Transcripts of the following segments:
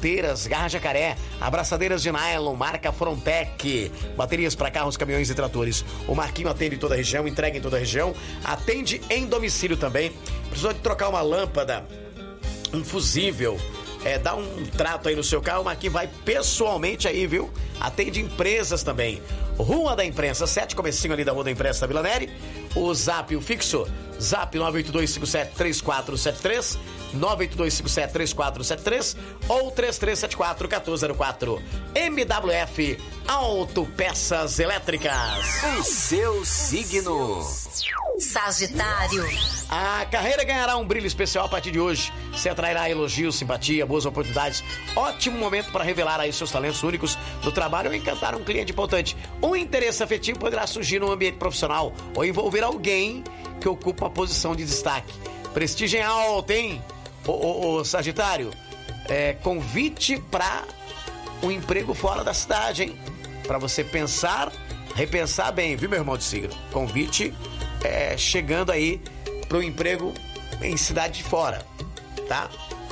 dianteiras, garra jacaré, abraçadeiras de nylon, marca Frontec, baterias para carros, caminhões e tratores. O Marquinho atende em toda a região, entrega em toda a região, atende em domicílio também. Precisou de trocar uma lâmpada, um fusível, dá um trato aí no seu carro, o Marquinho vai pessoalmente aí, viu? Atende empresas também. Rua da Imprensa 7, comecinho ali da Rua da Imprensa da Vila Neri. O zap, o fixo, zap 982573473, 982573473 ou 3374-1404. MWF Autopeças Elétricas. O seu signo. Sagitário. A carreira ganhará um brilho especial a partir de hoje. Você atrairá elogios, simpatia, boas oportunidades. Ótimo momento para revelar aí seus talentos únicos no trabalho ou encantar um cliente importante. Um interesse afetivo poderá surgir no ambiente profissional ou envolver alguém que ocupa uma posição de destaque. Prestígio em alta, hein? Ô Sagitário, convite para um emprego fora da cidade, hein? Para você repensar bem, viu, meu irmão de signo? Convite chegando aí para um emprego em cidade de fora, tá?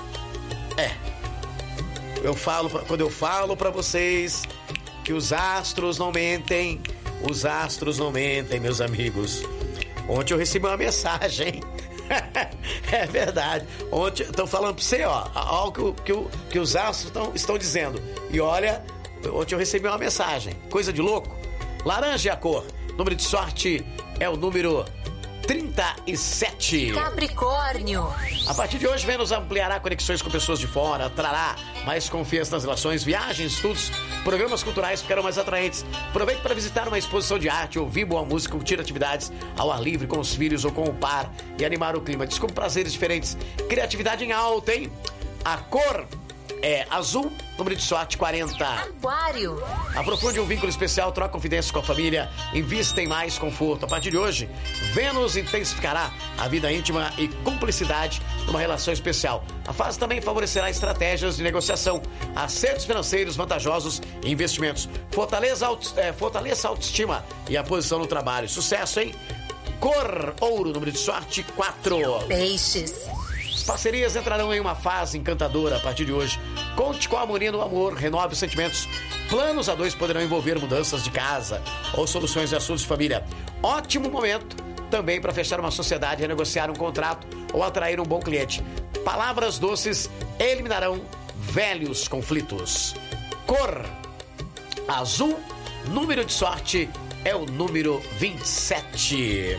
Quando eu falo para vocês que os astros não mentem, meus amigos. Ontem eu recebi uma mensagem, é verdade. Ontem, estão falando pra você, ó que os astros estão dizendo. E olha, ontem eu recebi uma mensagem, coisa de louco. Laranja é a cor, número de sorte é o número 37. Capricórnio. A partir de hoje, Vênus ampliará conexões com pessoas de fora, trará mais confiança nas relações, viagens, estudos, programas culturais ficarão mais atraentes. Aproveite para visitar uma exposição de arte, ouvir boa música, curtir atividades ao ar livre com os filhos ou com o par e animar o clima. Descubra prazeres diferentes. Criatividade em alta, hein? A cor é azul, número de sorte 40. Aquário. Aprofunde um vínculo especial, troque confidências com a família, invista em mais conforto. A partir de hoje, Vênus intensificará a vida íntima e cumplicidade numa relação especial. A fase também favorecerá estratégias de negociação, acertos financeiros vantajosos e investimentos. Fortaleça a autoestima e a posição no trabalho. Sucesso, hein? Cor ouro, número de sorte 4. Peixes. As parcerias entrarão em uma fase encantadora a partir de hoje. Conte com a harmonia no amor, renove os sentimentos. Planos a dois poderão envolver mudanças de casa ou soluções de assuntos de família. Ótimo momento também para fechar uma sociedade, renegociar um contrato ou atrair um bom cliente. Palavras doces eliminarão velhos conflitos. Cor azul, número de sorte é o número 27.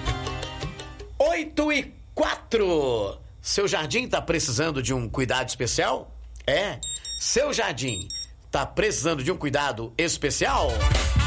8-4. Seu jardim tá precisando de um cuidado especial? Seu jardim tá precisando de um cuidado especial?